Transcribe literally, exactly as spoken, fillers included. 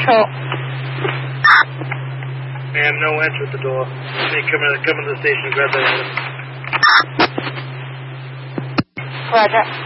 Control. Ma'am, no entry at the door. They come in, come in the station and grab that item. Roger.